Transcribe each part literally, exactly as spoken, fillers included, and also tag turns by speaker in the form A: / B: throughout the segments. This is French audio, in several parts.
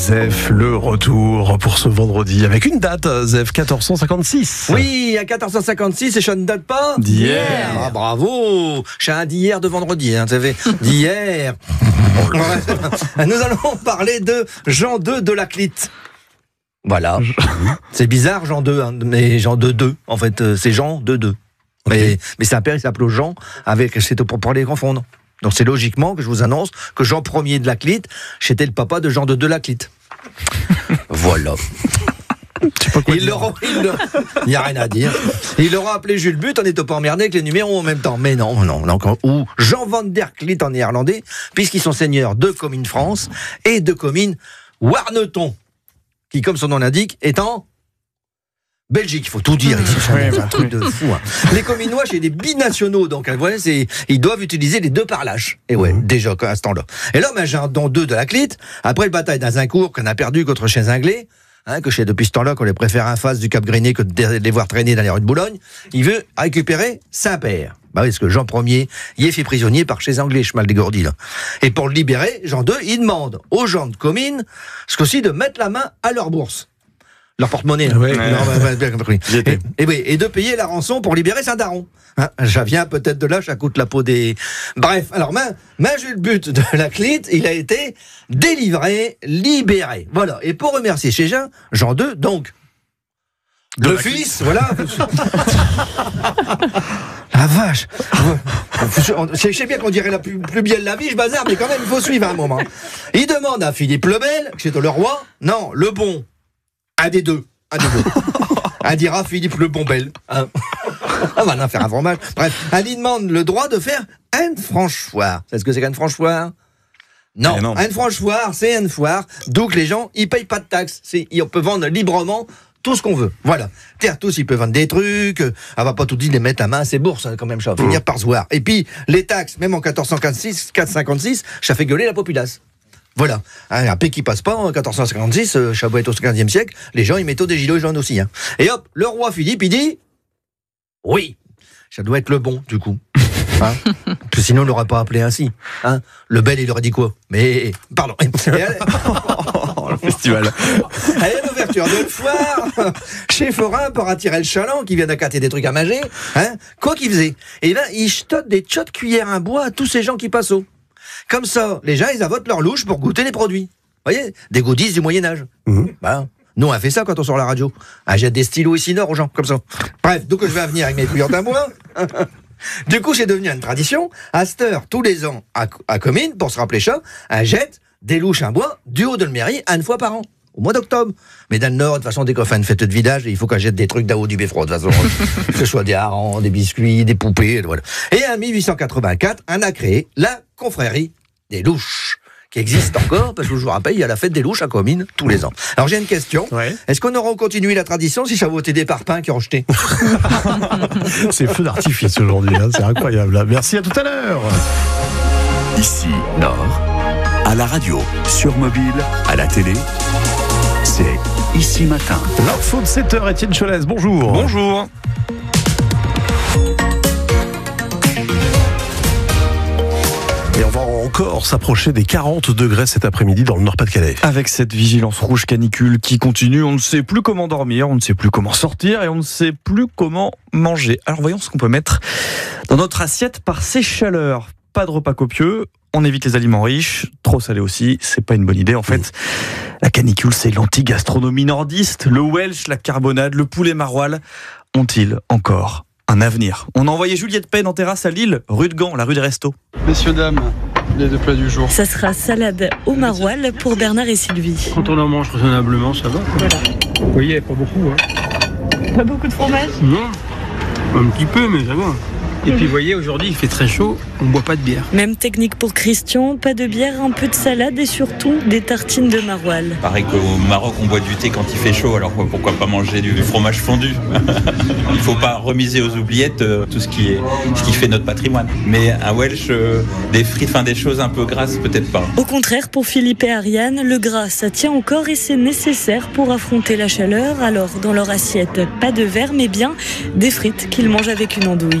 A: Zef, le retour pour ce vendredi avec une date, Zef, quatorze cent cinquanté-six.
B: Oui, à quatorze cent cinquante-six, et je ne date pas
A: d'hier.
B: Ah, bravo. J'ai un d'hier de vendredi, hein, vous savez, d'hier. Nous allons parler de Jean deux de Laclite. Voilà. C'est bizarre, Jean deux, hein, mais Jean deux deux. En fait, euh, c'est Jean deux deux. Mais, mais c'est un père, il s'appelle Jean, avec, c'est pour pas les confondre. Donc c'est logiquement que je vous annonce que Jean Ier de Laclite, j'étais le papa de Jean deux de Laclite. Voilà. Il n'y a rien à dire. Il aura appelé Jules But, on n'était pas emmerdé avec les numéros en même temps. Mais non, non, non. Ou Jean van der Clit en néerlandais, puisqu'ils sont seigneurs de Comines France et de Comines Warneton, qui, comme son nom l'indique, est en Belgique. Il faut tout dire ici. C'est un truc de fou. Hein. Les Cominois, c'est des binationaux, donc ouais, c'est, ils doivent utiliser les deux parlages. Et ouais, mmh. déjà à ce temps-là. Et là, ben, j'ai un don deux de Laclite. Après le bataille d'Azincourt qu'on a perdu contre Chézinglé, hein, que je sais depuis ce temps-là qu'on les préfère en face du Cap Griné que de les voir traîner dans les rues de Boulogne. Il veut récupérer Saint-Père. Bah oui, parce que Jean Ier y est fait prisonnier par Chézinglé, chemal dégourdi là. Et pour le libérer, Jean deux, il demande aux gens de Comines, ce coup-ci, de mettre la main à leur bourse. Leur porte-monnaie. Hein. Ouais, non, ouais. Bah, bien compris. Et, et, oui, et de payer la rançon pour libérer Saint-Daron. Hein, ça vient peut-être de là, ça coûte la peau des... Bref, alors, main, main Jules But de Laclite, il a été délivré, libéré. Voilà. Et pour remercier chez Jean, Jean deux, donc, de le fils, voilà. La vache. Je sais bien qu'on dirait la plus, plus belle de la vie, je bazarde, mais quand même, il faut suivre un moment. Il demande à Philippe le Bel, c'est le roi, non, le bon. Un des deux. Un des deux. Un dira Philippe le Bombel. Hein. On va en faire un fromage. Bref, un lui demande le droit de faire un franchoir. C'est ce que c'est qu'un franchoir ? Non, non. Un franchoir, c'est une foire. Donc les gens, ils payent pas de taxes. C'est, on peut vendre librement tout ce qu'on veut. Voilà. Terre tous, ils peuvent vendre des trucs. On va pas tout dire les mettre à main à ces bourses, hein, quand même, ça va finir par se voir. Et puis, les taxes, même en quatorze cent cinquante-six, ça fait gueuler la populace. Voilà, un pays qui passe pas en quatorze cent cinquante-six, euh, Chabot est au quinzième siècle, les gens ils mettent des gilets jaunes aussi. Hein. Et hop, le roi Philippe il dit oui, ça doit être le bon du coup. Hein, parce que sinon on l'aurait pas appelé ainsi. Hein, le Bel il aurait dit quoi ? Mais pardon. Et allez,
A: le festival.
B: Allez, l'ouverture de foire chez Forain pour attirer le chaland qui vient d'accater des trucs à manger. Hein, quoi qu'il faisait ? Et là il jetote des tchots de cuillères à bois à tous ces gens qui passent au. Comme ça, les gens, ils avotent leur louche pour goûter les produits. Vous voyez ? Des goodies du Moyen-Âge. Mmh. Bah, nous, on a fait ça quand on sort la radio. On jette des stylos ici nord aux gens, comme ça. Bref, donc je vais venir avec mes bouillons d'un bois. Du coup, c'est devenu une tradition. À cette heure, tous les ans, à, à Comines, pour se rappeler ça, on jette des louches en bois du haut de le mairie une fois par an. Au mois d'octobre. Mais dans le Nord, de toute façon, dès qu'on fait une fête de village, il faut qu'on jette des trucs d'à haut du beffroi, de toute façon. Que ce soit des harengs, des biscuits, des poupées, voilà. Et en mille huit cent quatre-vingt-quatre, on a créé la confrérie des louches, qui existe encore, parce que je vous rappelle, il y a la fête des louches à Comines tous les ans. Alors j'ai une question. Ouais. Est-ce qu'on aura continué la tradition si ça votait des parpaings qui ont jeté ?
A: C'est feu d'artifice aujourd'hui, hein, c'est incroyable. Merci, à tout à l'heure.
C: Ici, Nord, à la radio, sur mobile, à la télé, c'est Ici Matin.
A: L'info de sept heures, Étienne Cholès, bonjour.
D: Bonjour.
A: Et on va encore s'approcher des quarante degrés cet après-midi dans le Nord-Pas-de-Calais.
D: Avec cette vigilance rouge canicule qui continue, on ne sait plus comment dormir, on ne sait plus comment sortir et on ne sait plus comment manger. Alors voyons ce qu'on peut mettre dans notre assiette par ces chaleurs. Pas de repas copieux, on évite les aliments riches, trop salés aussi, c'est pas une bonne idée. En fait, mmh. la canicule, c'est l'anti-gastronomie nordiste. Le Welsh, la carbonade, le poulet maroilles ont-ils encore un avenir? On a envoyé Juliette Payne en terrasse à Lille, rue de Gand, la rue des Restos.
E: Messieurs, dames, les deux plats du jour.
F: Ça sera salade au maroilles pour Bernard et Sylvie.
E: Quand on en mange raisonnablement, ça va. Voilà. Vous voyez, pas beaucoup. Hein.
F: Pas beaucoup de fromage ?
E: Non, un petit peu, mais ça va. Et puis vous voyez, aujourd'hui il fait très chaud, on ne boit pas de bière.
F: Même technique pour Christian, pas de bière, un peu de salade et surtout des tartines de maroilles.
G: Pareil qu'au Maroc on boit du thé quand il fait chaud, alors pourquoi pas manger du fromage fondu. Il ne faut pas remiser aux oubliettes euh, tout ce qui, est, ce qui fait notre patrimoine. Mais un Welsh, euh, des frites, enfin des choses un peu grasses, peut-être pas.
F: Au contraire, pour Philippe et Ariane, le gras ça tient encore et c'est nécessaire pour affronter la chaleur. Alors dans leur assiette, pas de verre mais bien des frites qu'ils mangent avec une andouille.
H: Bah, c'est parce que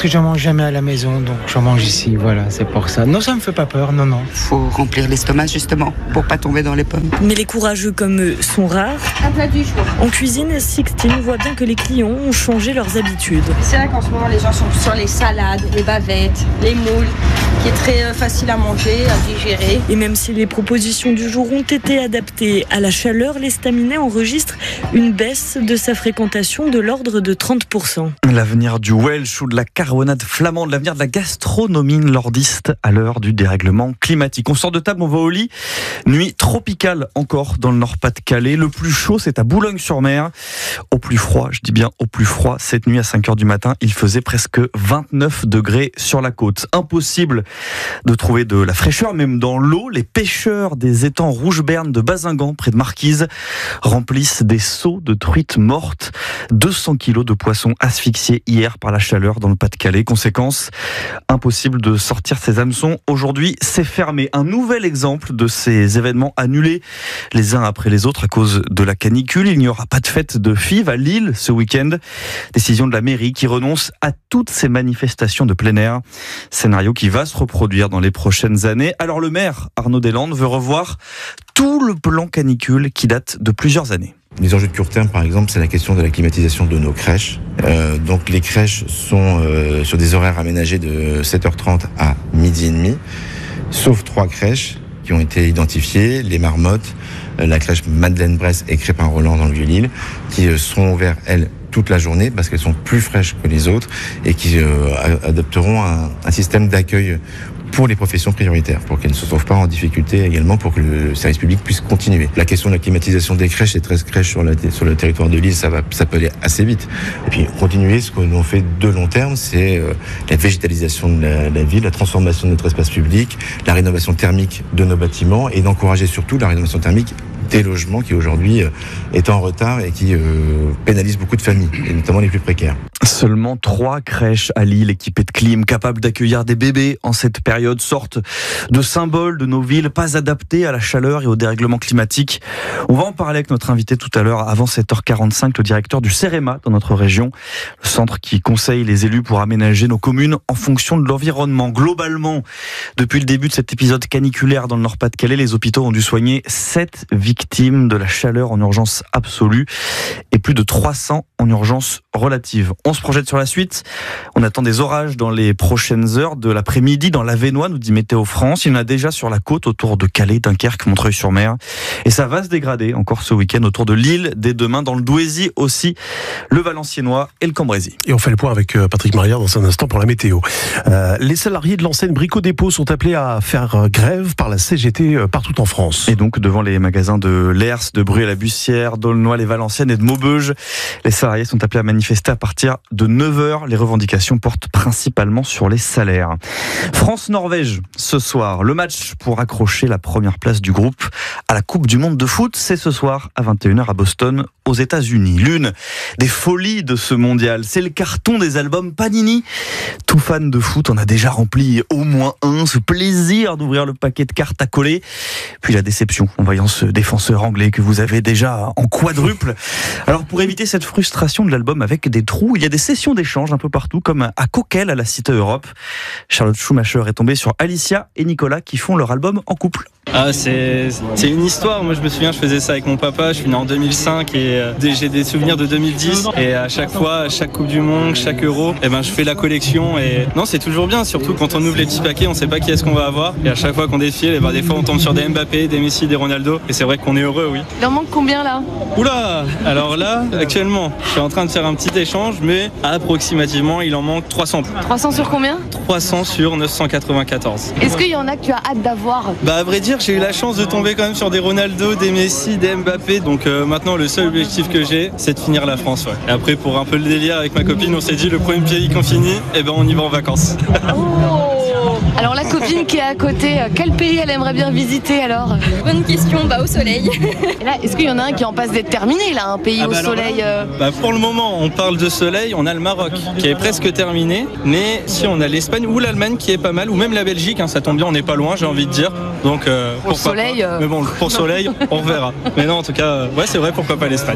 E: je mange jamais à la maison, donc je mange ici, voilà, c'est pour ça. Non, ça me fait pas peur, non, non.
H: Faut remplir l'estomac justement, pour pas tomber dans les pommes.
F: Mais les courageux comme eux sont rares.
I: Un plat du jour.
F: En cuisine, Sixtine voit bien que les clients ont changé leurs habitudes.
I: C'est vrai qu'en ce moment, les gens sont sur les salades, les bavettes, les moules, qui est très facile à manger, à digérer.
F: Et même si les propositions du jour ont été adaptées à la chaleur, l'estaminet enregistre une baisse de sa fréquentation de l'ordre de trente pour cent.
D: L'avenir du Welsh ou de la caronade flamande, l'avenir de la gastronomie nordiste à l'heure du dérèglement climatique. On sort de table, on va au lit. Nuit tropicale encore dans le Nord-Pas-de-Calais. Le plus chaud, c'est à Boulogne-sur-Mer. Au plus froid, je dis bien au plus froid, cette nuit à cinq heures du matin, il faisait presque vingt-neuf degrés sur la côte. Impossible de trouver de la fraîcheur, même dans l'eau. Les pêcheurs des étangs Rouge-Berne de Bazingan, près de Marquise, remplissent des seaux de truites mortes. deux cents kilos de poissons asphyxiés hier par la chaleur dans le Pas-de-Calais. Conséquence, impossible de sortir ces hameçons. Aujourd'hui, c'est fermé. Un nouvel exemple de ces événements annulés les uns après les autres à cause de la canicule. Il n'y aura pas de fête de Fives à Lille ce week-end. Décision de la mairie qui renonce à toutes ces manifestations de plein air. Scénario qui va se reproduire dans les prochaines années. Alors le maire Arnaud Deslandes veut revoir tout le plan canicule qui date de plusieurs années.
J: Les enjeux de court terme, par exemple, c'est la question de la climatisation de nos crèches. Euh, donc les crèches sont euh, sur des horaires aménagés de sept heures trente à midi et demi, sauf trois crèches qui ont été identifiées, les Marmottes, la crèche Madeleine-Bresse et Crépin-Roland dans le Vieux-Lille, qui euh, seront ouvertes, elles, toute la journée parce qu'elles sont plus fraîches que les autres et qui euh, adopteront un, un système d'accueil pour les professions prioritaires, pour qu'elles ne se trouvent pas en difficulté également, pour que le service public puisse continuer. La question de la climatisation des crèches, les treize crèches sur, la, sur le territoire de l'île, ça va, ça peut aller assez vite. Et puis continuer, ce que l'on fait de long terme, c'est euh, la végétalisation de la, la ville, la transformation de notre espace public, la rénovation thermique de nos bâtiments et d'encourager surtout la rénovation thermique des logements qui aujourd'hui euh, est en retard et qui euh, pénalise beaucoup de familles, et notamment les plus précaires.
D: Seulement trois crèches à Lille équipées de clim, capables d'accueillir des bébés en cette période, sorte de symbole de nos villes, pas adaptées à la chaleur et au dérèglement climatique. On va en parler avec notre invité tout à l'heure, avant sept heures quarante-cinq, le directeur du CEREMA dans notre région, le centre qui conseille les élus pour aménager nos communes en fonction de l'environnement. Globalement, depuis le début de cet épisode caniculaire dans le Nord-Pas-de-Calais, les hôpitaux ont dû soigner sept victimes de la chaleur en urgence absolue et plus de trois cents en urgence relative. On se projette sur la suite. On attend des orages dans les prochaines heures de l'après-midi dans l'Avesnois, nous dit Météo France. Il y en a déjà sur la côte autour de Calais, Dunkerque, Montreuil-sur-Mer. Et ça va se dégrader encore ce week-end autour de Lille, dès demain dans le Douaisis aussi, le Valenciennois et le Cambrésis.
A: Et on fait le point avec Patrick Marière dans un instant pour la météo. Euh, les salariés de l'enseigne Brico Dépôt sont appelés à faire grève par la C G T partout en France.
D: Et donc devant les magasins de Lers, de Bruy-la-Bussière, d'Aulnoy, les Valenciennes et de Maubeuge, les salariés sont appelés à manifester à partir de neuf heures. Les revendications portent principalement sur les salaires. France-Norvège ce soir. Le match pour accrocher la première place du groupe à la Coupe du Monde de foot, c'est ce soir à vingt et une heures à Boston, aux États-Unis. L'une des folies de ce mondial, c'est le carton des albums Panini. Tout fan de foot en a déjà rempli au moins un, ce plaisir d'ouvrir le paquet de cartes à coller. Puis la déception en voyant ce défenseur anglais que vous avez déjà en quadruple. Alors pour éviter cette frustration de l'album avec des trous, il y a des sessions d'échange un peu partout, comme à Coquel à la Cité Europe. Charlotte Schumacher est tombée sur Alicia et Nicolas qui font leur album en couple.
K: Ah, c'est, c'est une histoire. Moi, je me souviens, je faisais ça avec mon papa. Je suis né en deux mille cinq et euh, j'ai des souvenirs de deux mille dix. Et à chaque fois, à chaque Coupe du Monde, chaque Euro, eh ben, je fais la collection. Et non, c'est toujours bien. Surtout quand on ouvre les petits paquets, on sait pas qui est-ce qu'on va avoir. Et à chaque fois qu'on défile, eh ben, des fois, on tombe sur des Mbappé, des Messi, des Ronaldo. Et c'est vrai qu'on est heureux, oui.
I: Il en manque combien là ?
K: Oula ! Alors là, actuellement, je suis en train de faire un petit échange, mais approximativement, il en manque trois cents.
I: trois cents sur combien ?
K: trois cents sur neuf cent quatre-vingt-quatorze.
I: Est-ce qu'il y en a que tu as hâte d'avoir ?
K: Bah, à vrai dire, j'ai eu la chance de tomber quand même sur des Ronaldo, des Messi, des Mbappé. Donc euh, maintenant, le seul objectif que j'ai, c'est de finir la France. Ouais. Et après, pour un peu le délire avec ma copine, on s'est dit le premier pays qu'on finit, eh ben on y va en vacances.
I: Oh. Alors la copine qui est à côté, quel pays elle aimerait bien visiter alors ?
L: Bonne question, bah au soleil.
I: Et là, est-ce qu'il y en a un qui en passe d'être terminé là, un pays ah bah au soleil
K: là,
I: euh...
K: bah Pour le moment, on parle de soleil, on a le Maroc qui est presque terminé, mais si on a l'Espagne ou l'Allemagne qui est pas mal, ou même la Belgique, hein, ça tombe bien, on n'est pas loin, j'ai envie de dire. Donc euh,
I: pour soleil. Euh...
K: Mais bon, pour soleil, on verra. Mais non, en tout cas, ouais, c'est vrai, pourquoi pas l'Espagne.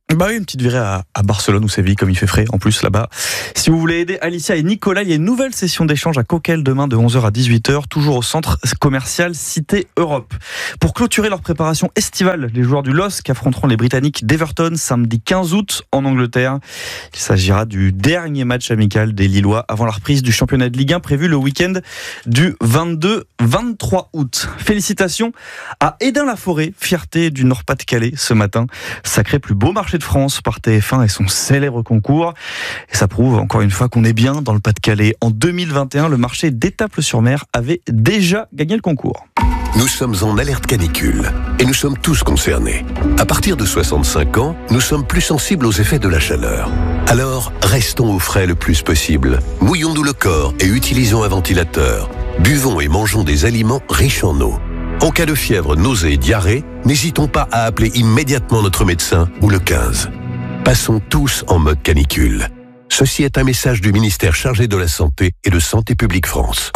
D: Bah oui, une petite virée à, à Barcelone ou Séville, comme il fait frais en plus là-bas. Si vous voulez aider Alicia et Nicolas, il y a une nouvelle session d'échange à Coquel demain de onze heures à dix-huit heures, toujours au centre commercial Cité Europe. Pour clôturer leur préparation estivale, les joueurs du L O S C affronteront les Britanniques d'Everton samedi quinze août en Angleterre. Il s'agira du dernier match amical des Lillois avant la reprise du championnat de Ligue un prévu le week-end du vingt-deux vingt-trois août. Félicitations à Hédin-la-Forêt, fierté du Nord-Pas-de-Calais ce matin. Sacré plus beau marché de France par T F un et son célèbre concours. Et ça prouve encore une fois qu'on est bien dans le Pas-de-Calais. En deux mille vingt et un, le marché d'Étaples-sur-Mer avait déjà gagné le concours.
M: Nous sommes en alerte canicule et nous sommes tous concernés. À partir de soixante-cinq ans, nous sommes plus sensibles aux effets de la chaleur. Alors, restons au frais le plus possible. Mouillons-nous le corps et utilisons un ventilateur. Buvons et mangeons des aliments riches en eau. En cas de fièvre, nausée, diarrhée, n'hésitons pas à appeler immédiatement notre médecin ou le quinze. Passons tous en mode canicule. Ceci est un message du ministère chargé de la Santé et de Santé publique France.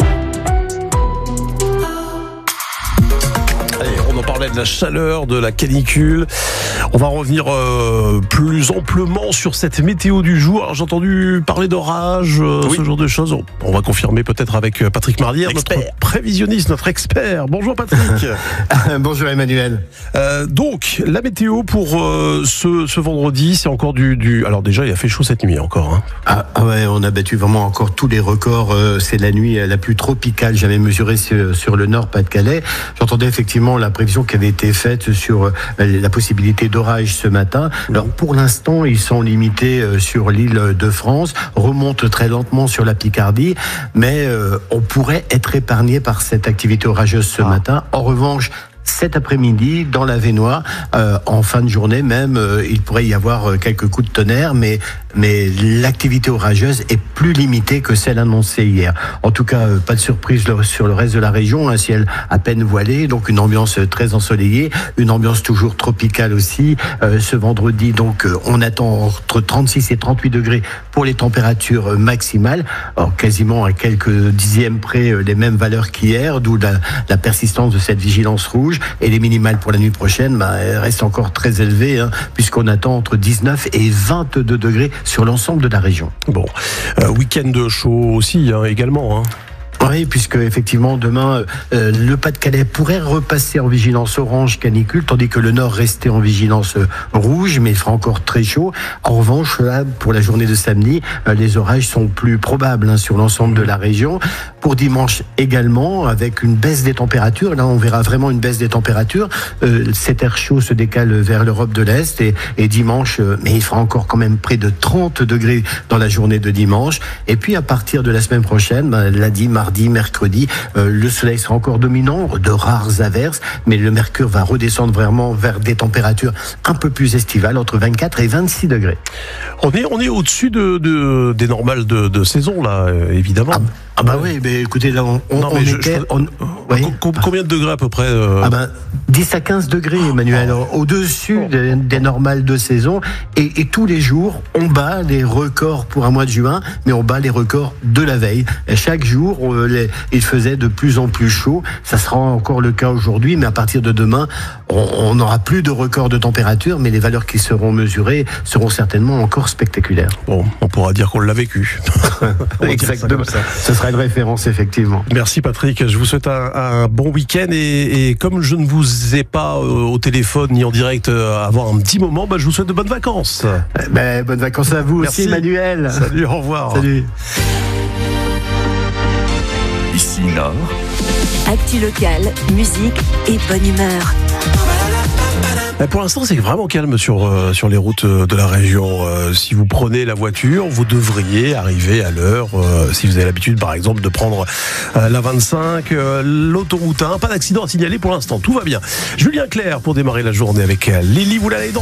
A: Allez, on en parlait de la chaleur, de la canicule. On va revenir euh, plus amplement sur cette météo du jour. Alors, j'ai entendu parler d'orage, euh, oui. ce genre de choses. On va confirmer peut-être avec Patrick Marlière, notre prévisionniste, notre expert. Bonjour Patrick.
N: Bonjour Emmanuel.
A: Euh, donc, la météo pour euh, ce, ce vendredi, c'est encore du, du... Alors déjà, il a fait chaud cette nuit encore. Hein.
N: Ah, ah ouais, on a battu vraiment encore tous les records. Euh, c'est la nuit la plus tropicale jamais mesurée sur, sur le nord Pas-de-Calais. J'entendais effectivement la prévision qui avait été faite sur euh, la possibilité d'orage ce matin. Alors pour l'instant, ils sont limités euh, sur l'île de France, remontent très lentement sur la Picardie, mais euh, on pourrait être épargné par cette activité orageuse ce ah. matin. En revanche, cet après-midi, dans la Vénois, euh, en fin de journée même, euh, il pourrait y avoir euh, quelques coups de tonnerre, mais, mais l'activité orageuse est plus limitée que celle annoncée hier. En tout cas, euh, pas de surprise le, sur le reste de la région, un ciel à peine voilé, donc une ambiance très ensoleillée, une ambiance toujours tropicale aussi. Euh, ce vendredi, donc, euh, on attend entre trente-six et trente-huit degrés pour les températures maximales, alors quasiment à quelques dixièmes près euh, les mêmes valeurs qu'hier, d'où la, la persistance de cette vigilance rouge. Et les minimales pour la nuit prochaine bah, restent encore très élevées, hein, puisqu'on attend entre dix-neuf et vingt-deux degrés sur l'ensemble de la région.
A: Bon, euh, week-end chaud aussi, hein, également. Hein.
N: Oui, puisque effectivement demain euh, le Pas-de-Calais pourrait repasser en vigilance orange canicule, tandis que le Nord restait en vigilance euh, rouge, mais il fera encore très chaud. En revanche, là, pour la journée de samedi, euh, les orages sont plus probables hein, sur l'ensemble de la région. Pour dimanche également, avec une baisse des températures. Là, on verra vraiment une baisse des températures. Euh, cet air chaud se décale vers l'Europe de l'Est et, et dimanche, euh, mais il fera encore quand même près de trente degrés dans la journée de dimanche. Et puis à partir de la semaine prochaine, ben, lundi, mardi, mercredi, euh, le soleil sera encore dominant, de rares averses, mais le mercure va redescendre vraiment vers des températures un peu plus estivales, entre vingt-quatre et vingt-six degrés.
A: On est, on est au-dessus de, de, des normales de, de saison, là, évidemment.
N: Ah, ah bah oui, mais écoutez, là, on, on,
A: non,
N: on
A: je,
N: était...
A: Je,
N: on,
A: oui. Combien de degrés à peu près euh...
N: ah ben, dix à quinze degrés, Emmanuel, oh. au-dessus oh. des, des normales de saison. Et, et tous les jours, on bat les records pour un mois de juin, mais on bat les records de la veille. Et chaque jour, on, les, il faisait de plus en plus chaud. Ça sera encore le cas aujourd'hui, mais à partir de demain, on n'aura plus de records de température, mais les valeurs qui seront mesurées seront certainement encore spectaculaires.
A: Bon, on pourra dire qu'on l'a vécu.
N: Exactement. Ça, ça sera une référence, effectivement.
A: Merci Patrick, je vous souhaite un, un bon week-end et, et comme je ne vous ai pas euh, au téléphone ni en direct euh, avant un petit moment, bah, je vous souhaite de bonnes vacances.
N: Eh ben, bonnes vacances à vous
A: Merci.
N: aussi, Emmanuel.
A: Salut, au revoir.
N: Salut.
C: Ici Nord.
O: Actu locale, musique et bonne humeur.
A: Pour l'instant, c'est vraiment calme sur, euh, sur les routes de la région. Euh, si vous prenez la voiture, vous devriez arriver à l'heure. Euh, si vous avez l'habitude, par exemple, de prendre euh, la vingt-cinq, euh, l'autoroute un, pas d'accident à signaler pour l'instant. Tout va bien. Julien Clerc pour démarrer la journée avec Lily. Vous l'allez dans